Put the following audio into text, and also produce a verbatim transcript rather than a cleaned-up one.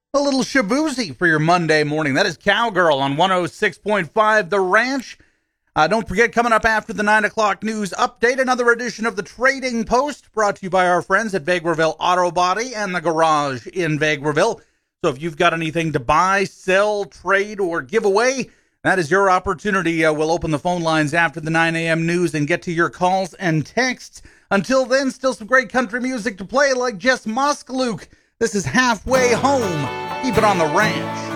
A little Shabuzi for your Monday morning. That is Cowgirl on one oh six point five The Ranch. Uh, don't forget, coming up after the nine o'clock news update, another edition of the Trading Post, brought to you by our friends at Vegreville Auto Body and the Garage in Vegreville. So if you've got anything to buy, sell, trade, or give away, that is your opportunity. Uh, we'll open the phone lines after the nine a.m. news and get to your calls and texts. Until then, still some great country music to play, like Jess Moskluke. This is Halfway Home. Keep it on the ranch.